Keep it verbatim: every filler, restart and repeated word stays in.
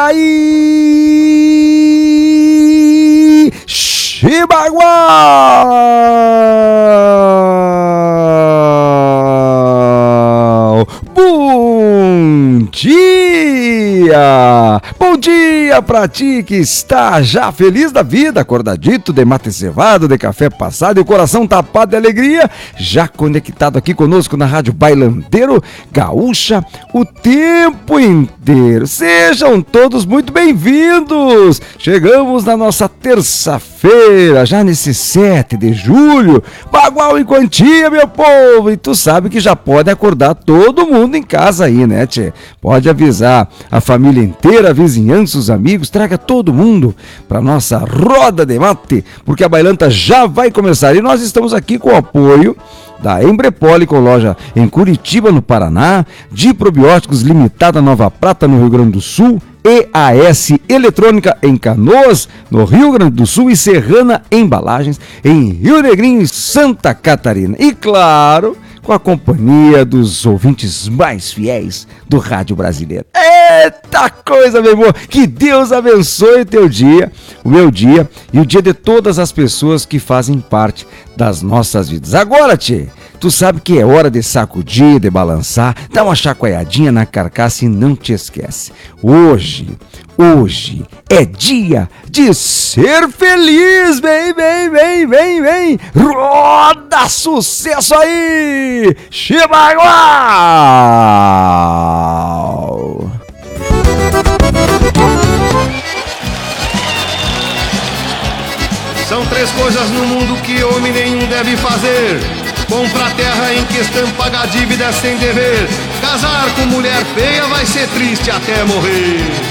aí, Chibagual! Bom dia! Bom dia pra ti que está já feliz da vida, acordadito, de mate cevado, de café passado e o coração tapado de alegria, já conectado aqui conosco na Rádio Bailandeiro Gaúcha o tempo inteiro. Sejam todos muito bem-vindos! Chegamos na nossa terça-feira, já nesse sete de julho, bagual em quantia, meu povo! E tu sabe que já pode acordar todo mundo em casa aí, né, tchê? Pode avisar a família inteira, a vizinhança, os amigos, traga todo mundo para nossa roda de mate, porque a bailanta já vai começar. E nós estamos aqui com o apoio da Embrepoli, com loja em Curitiba, no Paraná, de Probióticos Limitada Nova Prata, no Rio Grande do Sul, E A S Eletrônica em Canoas, no Rio Grande do Sul, e Serrana Embalagens em Rio Negrinho e Santa Catarina. E claro, com a companhia dos ouvintes mais fiéis do rádio brasileiro. Eita coisa, meu irmão! Que Deus abençoe o teu dia, o meu dia e o dia de todas as pessoas que fazem parte das nossas vidas. Agora, tchê, tu sabe que é hora de sacudir, de balançar, dar uma chacoalhadinha na carcaça e não te esquece. Hoje, hoje é dia de ser feliz, vem, vem, vem, vem, vem, roda sucesso aí, Chibagual! São três coisas no mundo que homem nenhum deve fazer: comprar terra em questão, pagar dívida sem dever, casar com mulher feia vai ser triste até morrer.